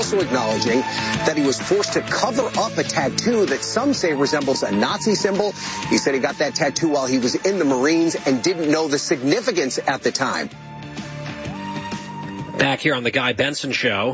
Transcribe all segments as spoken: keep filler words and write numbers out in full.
also acknowledging that he was forced to cover up a tattoo that some say resembles a Nazi symbol. He said he got that tattoo while he was in the Marines and didn't know the significance at the time. Back here on the Guy Benson Show.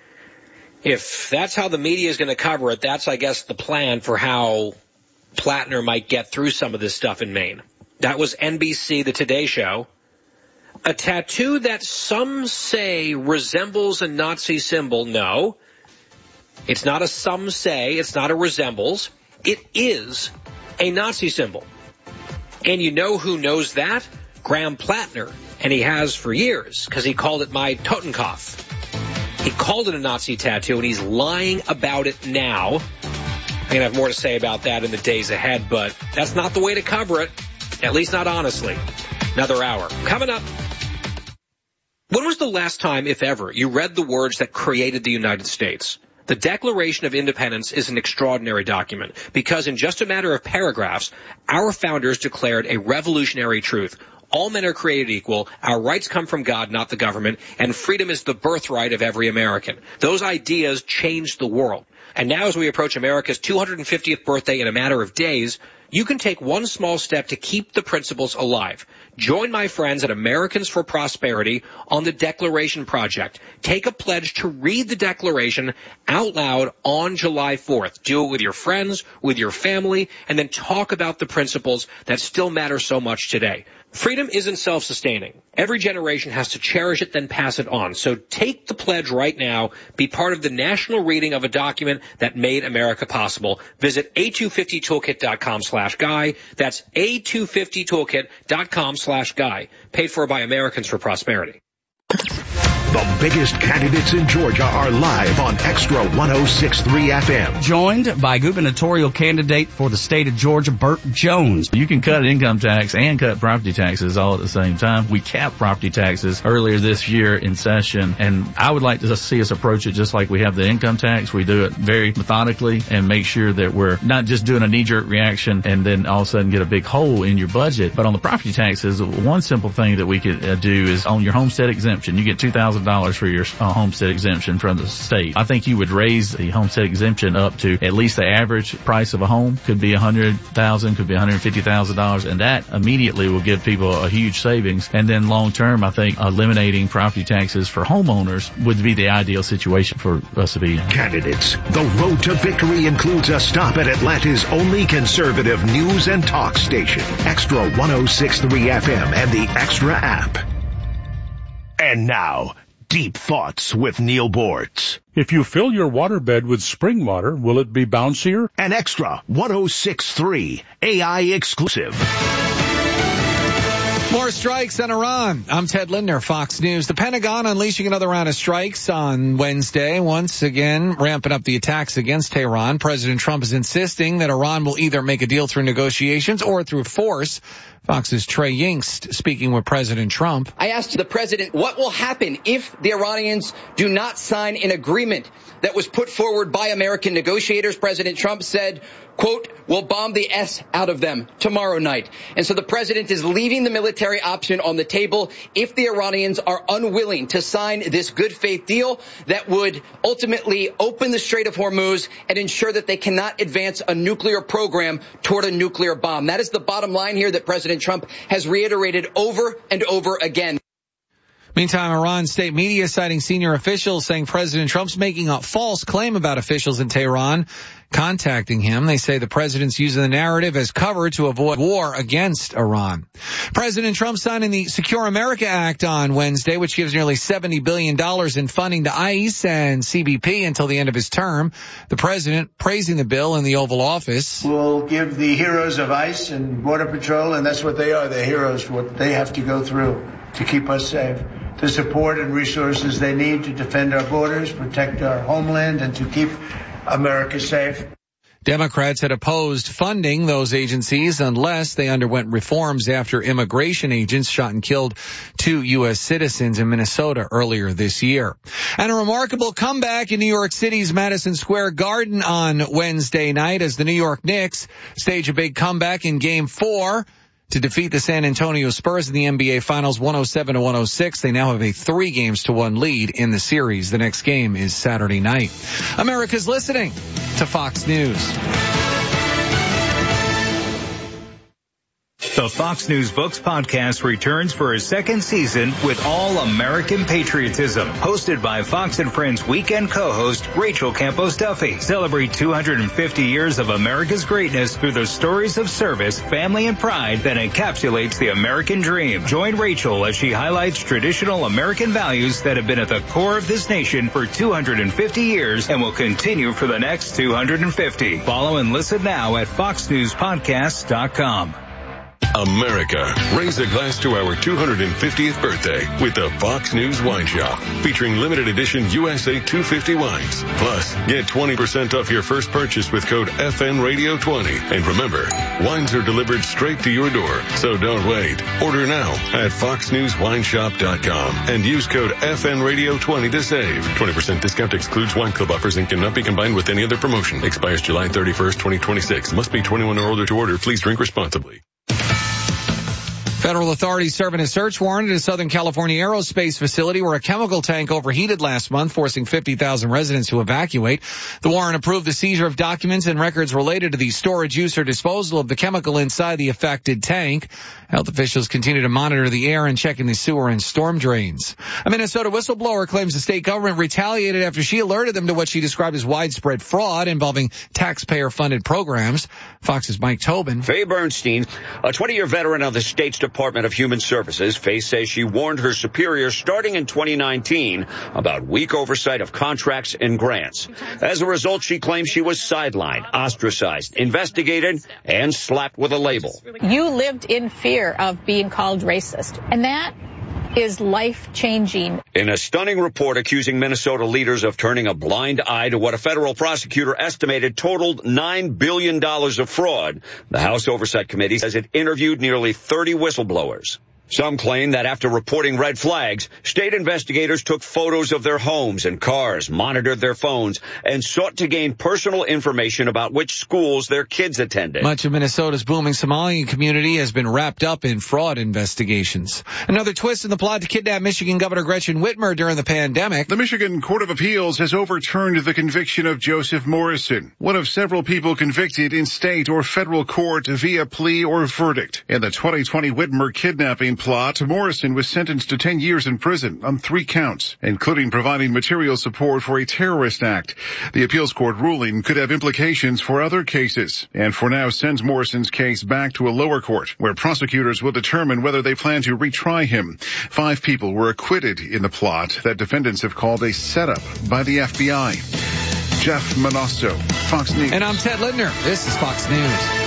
If that's how the media is going to cover it, that's, I guess, the plan for how Plattner might get through some of this stuff in Maine. That was N B C, The Today Show. A tattoo that some say resembles a Nazi symbol. No, it's not a some say. It's not a resembles. It is a Nazi symbol. And you know who knows that? Graham Plattner. And he has for years, because he called it my Totenkopf. He called it a Nazi tattoo, and he's lying about it now. I'm going to have more to say about that in the days ahead, but that's not the way to cover it, at least not honestly. Another hour. Coming up. When was the last time, if ever, you read the words that created the United States? The Declaration of Independence is an extraordinary document because in just a matter of paragraphs, our founders declared a revolutionary truth. All men are created equal, our rights come from God, not the government, and freedom is the birthright of every American. Those ideas changed the world. And now as we approach America's two hundred fiftieth birthday in a matter of days, you can take one small step to keep the principles alive. Join my friends at Americans for Prosperity on the Declaration Project. Take a pledge to read the Declaration out loud on July fourth. Do it with your friends, with your family, and then talk about the principles that still matter so much today. Freedom isn't self-sustaining. Every generation has to cherish it, then pass it on. So take the pledge right now. Be part of the national reading of a document that made America possible. Visit A two fifty toolkit dot com slash guy. That's A two fifty toolkit dot com slash guy. Paid for by Americans for Prosperity. The biggest candidates in Georgia are live on Extra one oh six point three F M. Joined by gubernatorial candidate for the state of Georgia, Burt Jones. You can cut income tax and cut property taxes all at the same time. We capped property taxes earlier this year in session, and I would like to see us approach it just like we have the income tax. We do it very methodically and make sure that we're not just doing a knee-jerk reaction and then all of a sudden get a big hole in your budget. But on the property taxes, one simple thing that we could uh, do is on your homestead exemption. You get two thousand dollars for your uh, homestead exemption from the state. I think you would raise the homestead exemption up to at least the average price of a home. Could be one hundred thousand dollars, could be one hundred fifty thousand dollars, and that immediately will give people a huge savings. And then long term, I think eliminating property taxes for homeowners would be the ideal situation for us to be in. Candidates. The road to victory includes a stop at Atlanta's only conservative news and talk station. Extra one oh six point three F M and the Extra app. And now, Deep Thoughts with Neil Bortz. If you fill your waterbed with spring water, will it be bouncier? An Extra one oh six point three A I exclusive. More strikes on Iran. I'm Ted Lindner, Fox News. The Pentagon unleashing another round of strikes on Wednesday, once again ramping up the attacks against Tehran. President Trump is insisting that Iran will either make a deal through negotiations or through force. Fox's Trey Yingst speaking with President Trump. I asked the president what will happen if the Iranians do not sign an agreement that was put forward by American negotiators. President Trump said, quote, we'll bomb the S out of them tomorrow night. And so the president is leaving the military option on the table if the Iranians are unwilling to sign this good faith deal that would ultimately open the Strait of Hormuz and ensure that they cannot advance a nuclear program toward a nuclear bomb. That is the bottom line here that President Trump has reiterated over and over again. Meantime, Iran state media citing senior officials saying President Trump's making a false claim about officials in Tehran contacting him. They say the president's using the narrative as cover to avoid war against Iran. President Trump signing the Secure America Act on Wednesday, which gives nearly seventy billion dollars in funding to ICE and C B P until the end of his term. The president praising the bill in the Oval Office. We'll give the heroes of ICE and Border Patrol, and that's what they are, they're heroes, what they have to go through to keep us safe, the support and resources they need to defend our borders, protect our homeland, and to keep America safe. Democrats had opposed funding those agencies unless they underwent reforms after immigration agents shot and killed two U S citizens in Minnesota earlier this year. And a remarkable comeback in New York City's Madison Square Garden on Wednesday night as the New York Knicks stage a big comeback in Game four. to defeat the San Antonio Spurs in the N B A Finals one oh seven to one oh six. They now have a three games to one lead in the series. The next game is Saturday night. America's listening to Fox News. The Fox News Books podcast returns for a second season with All American Patriotism, hosted by Fox and Friends weekend co-host Rachel Campos Duffy. Celebrate two hundred fifty years of America's greatness through the stories of service, family, and pride that encapsulates the American dream. Join Rachel as she highlights traditional American values that have been at the core of this nation for two hundred fifty years and will continue for the next two hundred fifty. Follow and listen now at fox news podcasts dot com. America, raise a glass to our two hundred fiftieth birthday with the Fox News Wine Shop, featuring limited edition U S A two fifty wines. Plus, get twenty percent off your first purchase with code F N Radio twenty. And remember, wines are delivered straight to your door, so don't wait. Order now at fox news wine shop dot com and use code F N Radio twenty to save. twenty percent discount excludes wine club offers and cannot be combined with any other promotion. Expires July thirty-first, twenty twenty-six. Must be twenty-one or older to order. Please drink responsibly. Federal authorities serving a search warrant at a Southern California aerospace facility where a chemical tank overheated last month, forcing fifty thousand residents to evacuate. The warrant approved the seizure of documents and records related to the storage, use, or disposal of the chemical inside the affected tank. Health officials continue to monitor the air and check in the sewer and storm drains. A Minnesota whistleblower claims the state government retaliated after she alerted them to what she described as widespread fraud involving taxpayer-funded programs. Fox's Mike Tobin. Faye Bernstein, a twenty-year veteran of the state's Department of Human Services, Faye says she warned her superiors starting in twenty nineteen about weak oversight of contracts and grants. As a result, she claims she was sidelined, ostracized, investigated, and slapped with a label. You lived in fear of being called racist, and that is life-changing. In a stunning report accusing Minnesota leaders of turning a blind eye to what a federal prosecutor estimated totaled nine billion dollars of fraud, the House Oversight Committee says it interviewed nearly thirty whistleblowers. Some claim that after reporting red flags, state investigators took photos of their homes and cars, monitored their phones, and sought to gain personal information about which schools their kids attended. Much of Minnesota's booming Somali community has been wrapped up in fraud investigations. Another twist in the plot to kidnap Michigan Governor Gretchen Whitmer during the pandemic. The Michigan Court of Appeals has overturned the conviction of Joseph Morrison, one of several people convicted in state or federal court via plea or verdict. In the twenty twenty Whitmer kidnapping plot, Morrison was sentenced to ten years in prison on three counts, including providing material support for a terrorist act. The appeals court ruling could have implications for other cases, and for now sends Morrison's case back to a lower court, where prosecutors will determine whether they plan to retry him. Five people were acquitted in the plot that defendants have called a setup by the F B I. Jeff Manasso, Fox News. And I'm Ted Lindner. This is Fox News.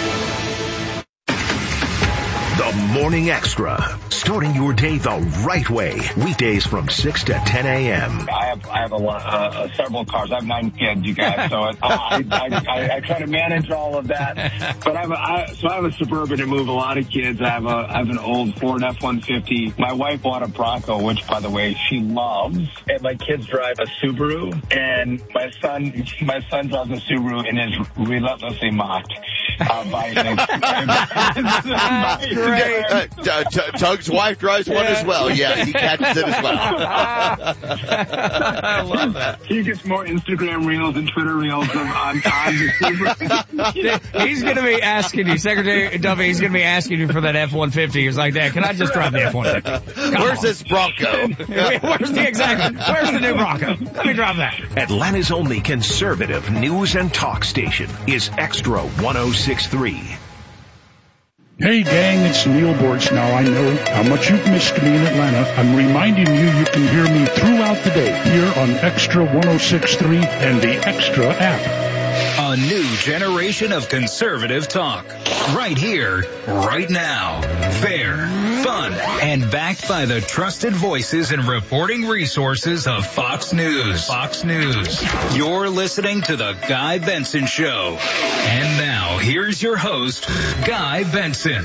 The Morning Extra, starting your day the right way. Weekdays from six to ten a.m. I have I have a lot, uh, several cars. I have nine kids, you guys. So it, I, I, I, I try to manage all of that. But I have a, I, so I have a Suburban to move a lot of kids. I have a I have an old Ford F one fifty. My wife bought a Bronco, which by the way she loves. And my kids drive a Subaru. And my son my son drives a Subaru and is relentlessly mocked uh, by Great. Uh, uh, T- Tug's wife drives one yeah. as well. Yeah, he catches it as well. I love that. He gets more Instagram reels and Twitter reels on, on the He's going to be asking you, Secretary Duffy, he's going to be asking you for that F one fifty. He's like, Dad, can I just drive the F one fifty? Where's on. This Bronco? Where's the, exactly, where's the new Bronco? Let me drive that. Atlanta's only conservative news and talk station is Extra one oh six point three. Hey gang, it's Neil Borch. Now I know how much you've missed me in Atlanta. I'm reminding you you can hear me throughout the day here on Extra one oh six point three and the Extra app. A new generation of conservative talk. Right here, right now. Fair, fun, and backed by the trusted voices and reporting resources of Fox News. Fox News. You're listening to The Guy Benson Show. And now, here's your host, Guy Benson.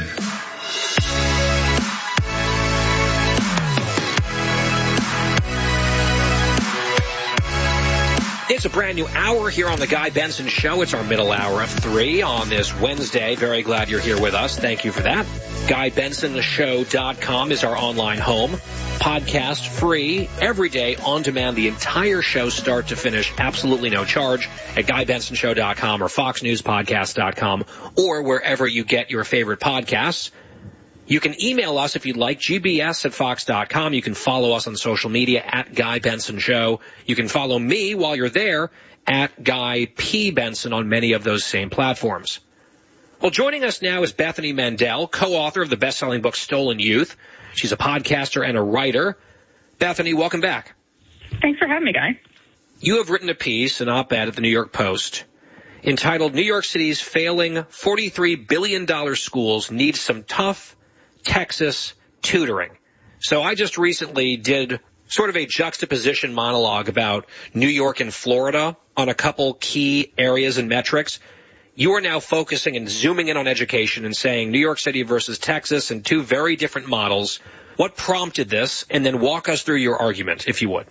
It's a brand new hour here on the Guy Benson Show. It's our middle hour of three on this Wednesday. Very glad you're here with us. Thank you for that. Guy Benson Show dot com is our online home. Podcast free every day on demand. The entire show start to finish. Absolutely no charge at Guy Benson Show dot com or Fox News Podcast dot com or wherever you get your favorite podcasts. You can email us if you'd like, G B S at Fox dot com. You can follow us on social media at Guy Benson Show. You can follow me while you're there at Guy P. Benson on many of those same platforms. Well, joining us now is Bethany Mandel, co-author of the best-selling book Stolen Youth. She's a podcaster and a writer. Bethany, welcome back. Thanks for having me, Guy. You have written a piece, an op-ed at the New York Post, entitled New York City's Failing forty-three billion dollars Schools Need Some Tough Texas Tutoring. So I just recently did sort of a juxtaposition monologue about New York and Florida on a couple key areas and metrics. You are now focusing and zooming in on education and saying New York City versus Texas and two very different models. What prompted this? And then walk us through your argument, if you would.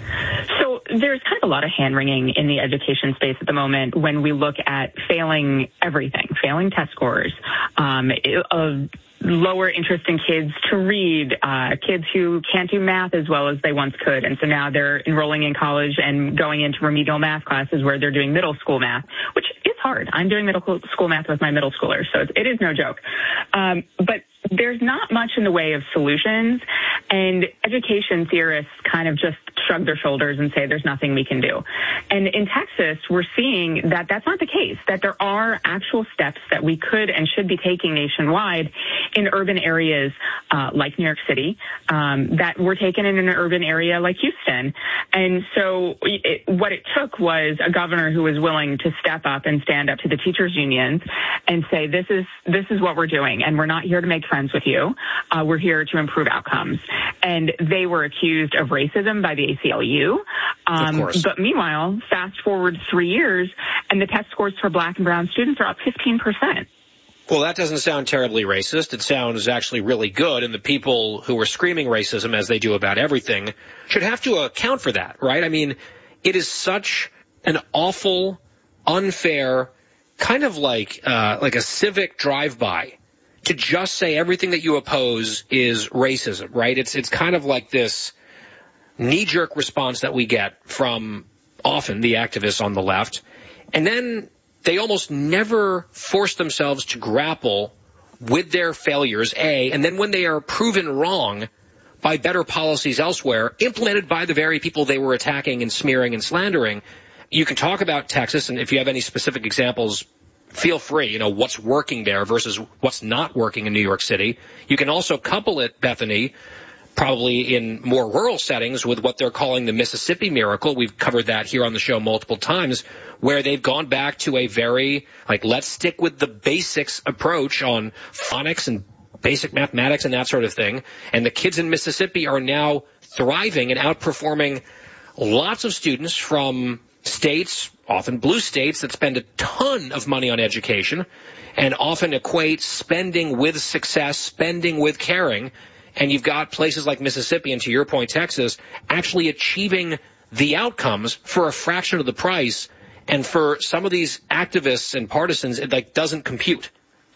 So there's kind of a lot of hand-wringing in the education space at the moment when we look at failing everything, failing test scores, um, of lower interest in kids to read, uh, kids who can't do math as well as they once could. And so now they're enrolling in college and going into remedial math classes where they're doing middle school math, which is hard. I'm doing middle school math with my middle schoolers, so it is no joke. Um, but there's not much in the way of solutions, and education theorists kind of just shrug their shoulders and say there's nothing we can do. And in Texas, we're seeing that that's not the case, that there are actual steps that we could and should be taking nationwide in urban areas uh, like New York City, um, that were taken in an urban area like Houston. And so it, what it took was a governor who was willing to step up and stand up to the teachers' unions and say, this is this is what we're doing, and we're not here to make friends with you. Uh, we're here to improve outcomes. And they were accused of racism by the A C L U. Um, of course. But meanwhile, fast forward three years, and the test scores for black and brown students are up fifteen percent. Well, that doesn't sound terribly racist. It sounds actually really good, and the people who are screaming racism, as they do about everything, should have to account for that, right? I mean, it is such an awful, unfair, kind of like uh, like a civic drive-by to just say everything that you oppose is racism, right? It's it's kind of like this knee-jerk response that we get from often the activists on the left, and then they almost never force themselves to grapple with their failures, A, and then when they are proven wrong by better policies elsewhere, implemented by the very people they were attacking and smearing and slandering. You can talk about Texas, and if you have any specific examples, feel free, you know, what's working there versus what's not working in New York City. You can also couple it, Bethany, probably in more rural settings with what they're calling the Mississippi miracle. We've covered that here on the show multiple times, where they've gone back to a very, like, let's stick with the basics approach on phonics and basic mathematics and that sort of thing. And the kids in Mississippi are now thriving and outperforming lots of students from states, often blue states, that spend a ton of money on education and often equate spending with success, spending with caring. And you've got places like Mississippi and, to your point, Texas, actually achieving the outcomes for a fraction of the price. And for some of these activists and partisans, it like doesn't compute.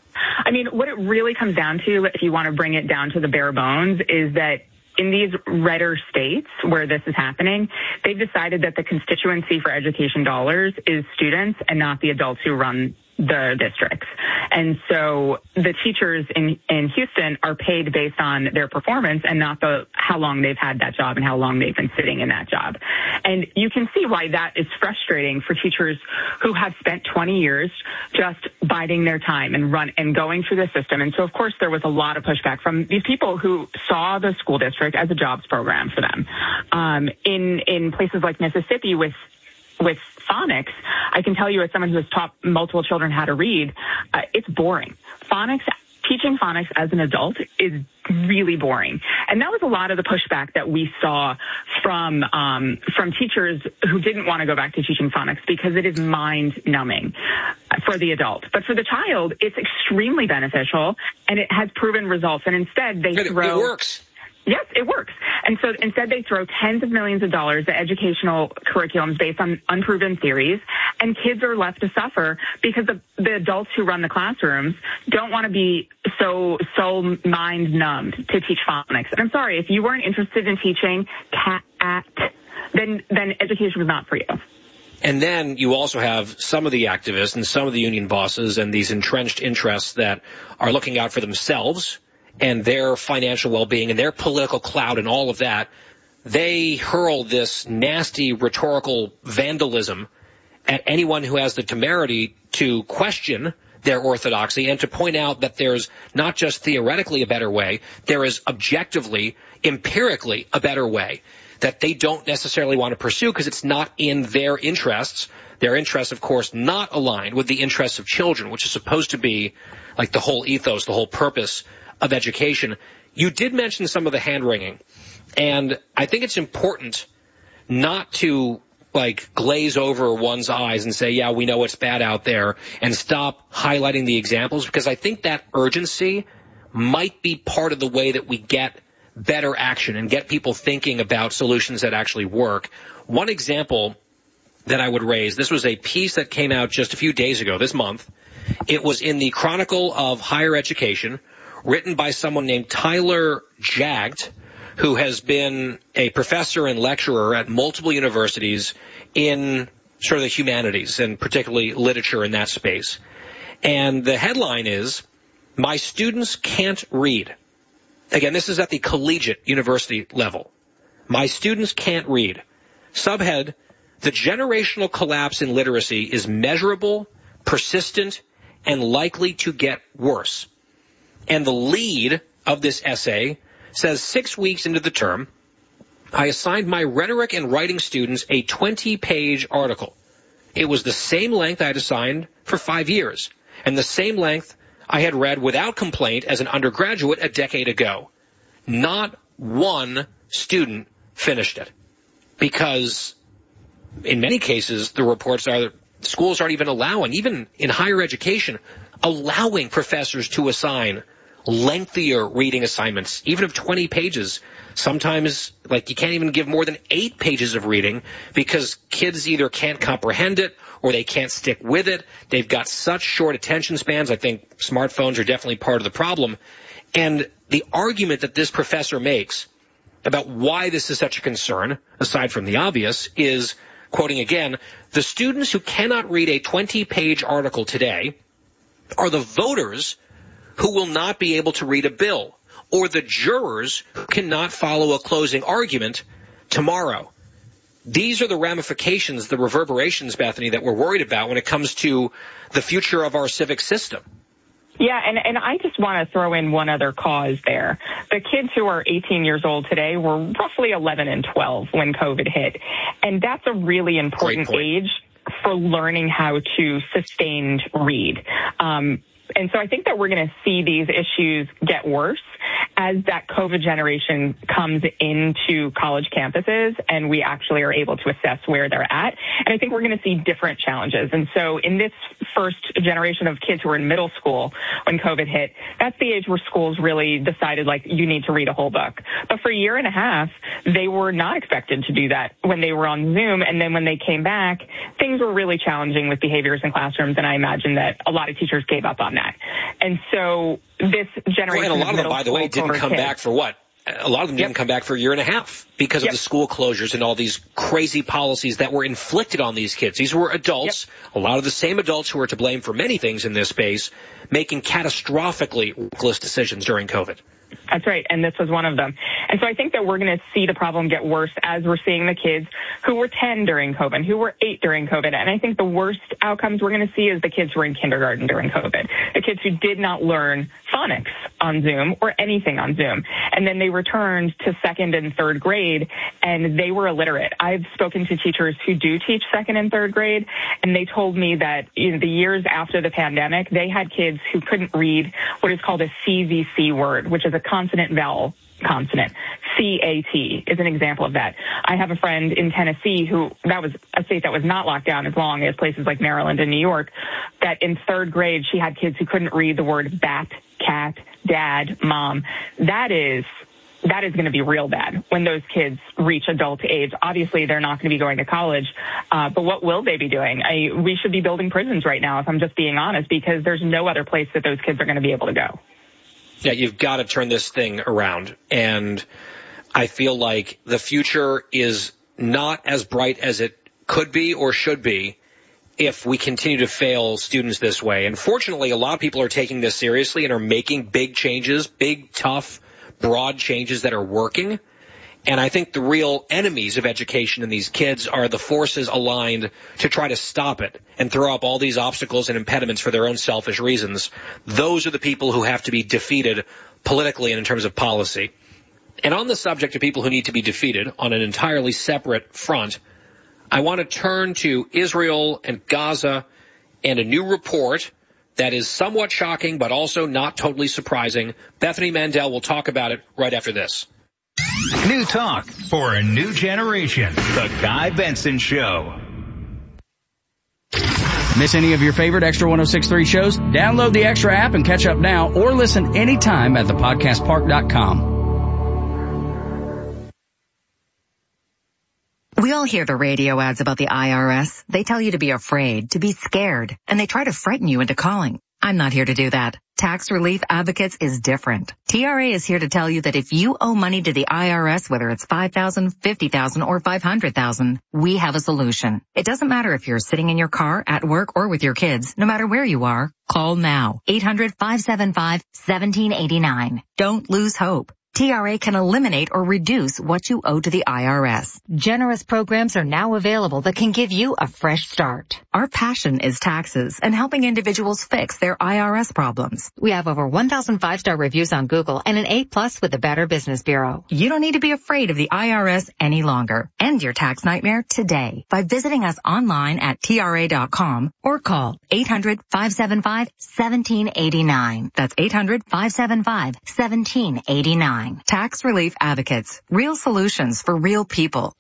I mean, what it really comes down to, if you want to bring it down to the bare bones, is that in these redder states where this is happening, they've decided that the constituency for education dollars is students and not the adults who run the districts. And so the teachers in, in Houston are paid based on their performance and not the how long they've had that job and how long they've been sitting in that job. And you can see why that is frustrating for teachers who have spent twenty years just biding their time and run and going through the system. And so, of course, there was a lot of pushback from these people who saw the school district as a jobs program for them. Um, in, in places like Mississippi with With phonics, I can tell you as someone who has taught multiple children how to read, uh, it's boring. Phonics, teaching phonics as an adult is really boring. And that was a lot of the pushback that we saw from um, from teachers who didn't want to go back to teaching phonics because it is mind-numbing for the adult. But for the child, it's extremely beneficial, and it has proven results. And instead, they it, throw... It works. Yes, it works. And so instead they throw tens of millions of dollars at educational curriculums based on unproven theories, and kids are left to suffer because the, the adults who run the classrooms don't want to be so so mind numbed to teach phonics. And I'm sorry, if you weren't interested in teaching cat, then then education was not for you. And then you also have some of the activists and some of the union bosses and these entrenched interests that are looking out for themselves and their financial well-being and their political clout and all of that. They hurl this nasty rhetorical vandalism at anyone who has the temerity to question their orthodoxy and to point out that there's not just theoretically a better way, there is objectively, empirically a better way that they don't necessarily want to pursue because it's not in their interests. Their interests, of course, not aligned with the interests of children, which is supposed to be like the whole ethos, the whole purpose of education. You did mention some of the hand-wringing, and I think it's important not to like glaze over one's eyes and say, yeah, we know it's bad out there, and stop highlighting the examples, because I think that urgency might be part of the way that we get better action and get people thinking about solutions that actually work. One example that I would raise, this was a piece that came out just a few days ago, this month. It was in the Chronicle of Higher Education, written by someone named Tyler Jagd, who has been a professor and lecturer at multiple universities in sort of the humanities and particularly literature in that space. And the headline is, "My Students Can't Read." Again, this is at the collegiate university level. "My students can't read." Subhead, "The generational collapse in literacy is measurable, persistent, and likely to get worse." And the lead of this essay says, six weeks into the term, I assigned my rhetoric and writing students a twenty-page article. It was the same length I had assigned for five years, and the same length I had read without complaint as an undergraduate a decade ago. Not one student finished it, because in many cases the reports are that schools aren't even allowing, even in higher education, allowing professors to assign lengthier reading assignments, even of twenty pages. Sometimes, like, you can't even give more than eight pages of reading because kids either can't comprehend it or they can't stick with it. They've got such short attention spans. I think smartphones are definitely part of the problem. And the argument that this professor makes about why this is such a concern, aside from the obvious, is, quoting again, "The students who cannot read a twenty-page article today are the voters who will not be able to read a bill, or the jurors who cannot follow a closing argument tomorrow." These are the ramifications, the reverberations, Bethany, that we're worried about when it comes to the future of our civic system. Yeah, and, and I just want to throw in one other cause there. The kids who are eighteen years old today were roughly eleven and twelve when COVID hit. And that's a really important age for learning how to sustained read. Um, And so I think that we're going to see these issues get worse as that COVID generation comes into college campuses and we actually are able to assess where they're at. And I think we're going to see different challenges. And so in this first generation of kids who were in middle school when COVID hit, that's the age where schools really decided, like, you need to read a whole book. But for a year and a half, they were not expected to do that when they were on Zoom. And then when they came back, things were really challenging with behaviors in classrooms. And I imagine that a lot of teachers gave up on that. And so this generation, well, and a lot of them, by the way, didn't come kids. back for what? A lot of them didn't yep. come back for a year and a half because of yep. the school closures and all these crazy policies that were inflicted on these kids. These were adults, yep. a lot of the same adults who were to blame for many things in this space, making catastrophically reckless decisions during COVID. That's right, and this was one of them. And so I think that we're going to see the problem get worse as we're seeing the kids who were ten during COVID, who were eight during COVID. And I think the worst outcomes we're going to see is the kids who were in kindergarten during COVID, the kids who did not learn phonics on Zoom or anything on Zoom. And then they returned to second and third grade, and they were illiterate. I've spoken to teachers who do teach second and third grade, and they told me that in the years after the pandemic, they had kids who couldn't read what is called a C V C word, which is a consonant vowel consonant. C A T is an example of that. I have a friend in Tennessee who, that was a state that was not locked down as long as places like Maryland and New York, that in third grade she had kids who couldn't read the word bat, cat, dad, mom. That is that is going to be real bad when those kids reach adult age. Obviously, they're not going to be going to college, uh, but what will they be doing? I, we should be building prisons right now, if I'm just being honest, because there's no other place that those kids are going to be able to go. Yeah, you've got to turn this thing around. And I feel like the future is not as bright as it could be or should be if we continue to fail students this way. And fortunately, a lot of people are taking this seriously and are making big changes, big, tough, broad changes that are working. And I think the real enemies of education in these kids are the forces aligned to try to stop it and throw up all these obstacles and impediments for their own selfish reasons. Those are the people who have to be defeated politically and in terms of policy. And on the subject of people who need to be defeated on an entirely separate front, I want to turn to Israel and Gaza and a new report that is somewhat shocking, but also not totally surprising. Bethany Mandel will talk about it right after this. New talk for a new generation. The Guy Benson Show. Miss any of your favorite Extra one oh six point three shows? Download the Extra app and catch up now, or listen anytime at the podcast park dot com. We all hear the radio ads about the I R S. They tell you to be afraid, to be scared, and they try to frighten you into calling. I'm not here to do that. Tax Relief Advocates is different. T R A is here to tell you that if you owe money to the I R S, whether it's five thousand dollars, fifty thousand dollars, or five hundred thousand dollars, we have a solution. It doesn't matter if you're sitting in your car, at work, or with your kids. No matter where you are, call now. eight hundred, five seven five, one seven eight nine. Don't lose hope. T R A can eliminate or reduce what you owe to the I R S. Generous programs are now available that can give you a fresh start. Our passion is taxes and helping individuals fix their I R S problems. We have over one thousand five-star reviews on Google and an A plus with the Better Business Bureau. You don't need to be afraid of the I R S any longer. End your tax nightmare today by visiting us online at T R A dot com or call eight hundred, five seven five, one seven eight nine. That's eight hundred, five seven five, one seven eight nine. Tax Relief Advocates. Real solutions for real people.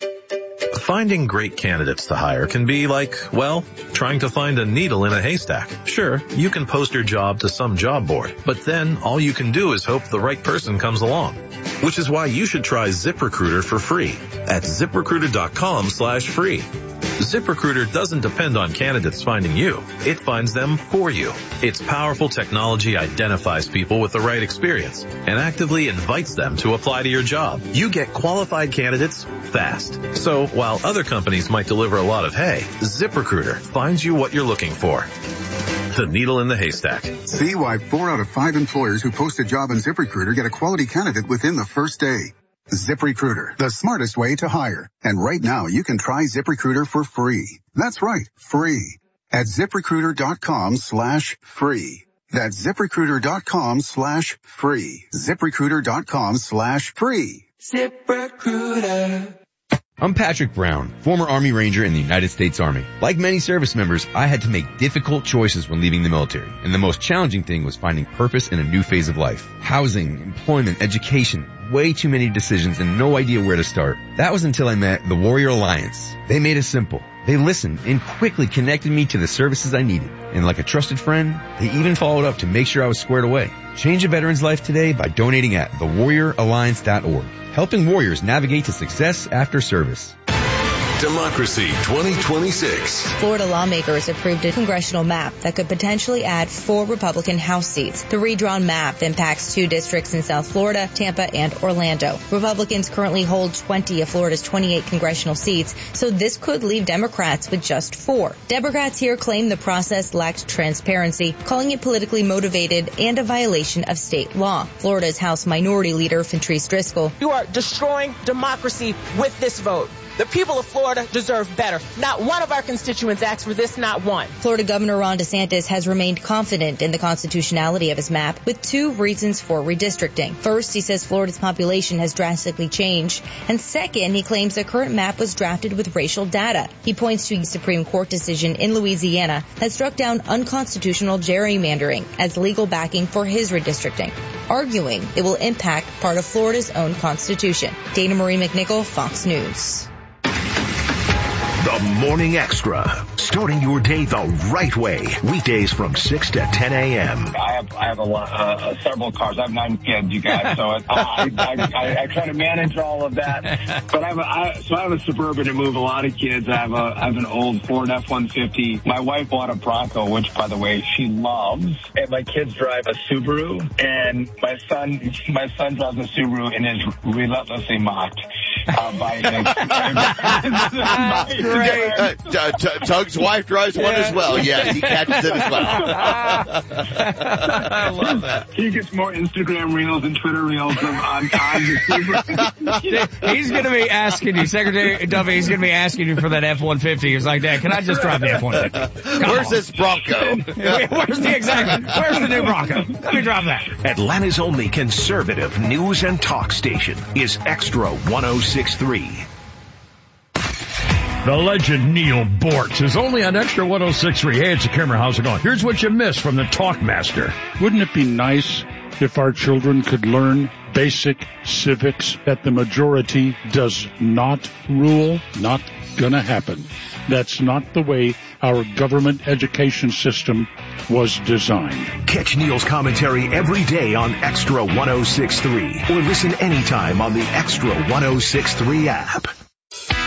Finding great candidates to hire can be like, well, trying to find a needle in a haystack. Sure, you can post your job to some job board, but then all you can do is hope the right person comes along. Which is why you should try ZipRecruiter for free at ZipRecruiter.com slash free. ZipRecruiter doesn't depend on candidates finding you. It finds them for you. Its powerful technology identifies people with the right experience and actively invites them to apply to your job. You get qualified candidates fast. So while other companies might deliver a lot of hay, ZipRecruiter finds you what you're looking for. The needle in the haystack. See why four out of five employers who post a job on ZipRecruiter get a quality candidate within the first day. ZipRecruiter, the smartest way to hire. And right now, you can try ZipRecruiter for free. That's right, free. At ZipRecruiter.com slash free. That's ZipRecruiter.com slash free. ZipRecruiter.com slash free. ZipRecruiter. I'm Patrick Brown, former Army Ranger in the United States Army. Like many service members, I had to make difficult choices when leaving the military, and the most challenging thing was finding purpose in a new phase of life. Housing, employment, education, way too many decisions and no idea where to start. That was until I met the Warrior Alliance. They made it simple. They listened and quickly connected me to the services I needed. And like a trusted friend, they even followed up to make sure I was squared away. Change a veteran's life today by donating at the warrior alliance dot org. Helping warriors navigate to success after service. Democracy twenty twenty-six. Florida lawmakers approved a congressional map that could potentially add four Republican House seats. The redrawn map impacts two districts in South Florida, Tampa, and Orlando. Republicans currently hold twenty of Florida's twenty-eight congressional seats, so this could leave Democrats with just four. Democrats here claim the process lacked transparency, calling it politically motivated and a violation of state law. Florida's House Minority Leader, Fentrice Driscoll. You are destroying democracy with this vote. The people of Florida deserve better. Not one of our constituents asked for this, not one. Florida Governor Ron DeSantis has remained confident in the constitutionality of his map with two reasons for redistricting. First, he says Florida's population has drastically changed. And second, he claims the current map was drafted with racial data. He points to a Supreme Court decision in Louisiana that struck down unconstitutional gerrymandering as legal backing for his redistricting, arguing it will impact part of Florida's own constitution. Dana Marie McNichol, Fox News. The Morning Extra, starting your day the right way. Weekdays from six to ten a.m. I have I have a lot, uh, several cars. I have nine kids, you guys, so it, I, I, I, I try to manage all of that. But I have a, I, so I have a Suburban to move a lot of kids. I have a I have an old Ford F one fifty. My wife bought a Bronco, which, by the way, she loves. And my kids drive a Subaru, and my son my son drives a Subaru and is relentlessly mocked uh, by. That's great. Uh, uh, T- Tug's wife drives one as well. Yeah, he catches it as well. I love that. He gets more Instagram reels and Twitter reels on, on, on the Subaru. He's going to be asking you, Secretary Duffy, he's going to be asking you for that F one fifty. He's like, Dad, can I just drive the F one fifty? Where's on. this Bronco? Where's the, exactly, where's the new Bronco? Let me drive that. Atlanta's only conservative news and talk station is Extra one oh six point three. The legend Neil Bortz is only on Extra one oh six point three. Hey, it's a camera. How's it going? Here's what you missed from the Talkmaster. Wouldn't it be nice if our children could learn basic civics, that the majority does not rule? Not gonna happen. That's not the way our government education system was designed. Catch Neil's commentary every day on Extra one oh six point three or listen anytime on the Extra one oh six point three app.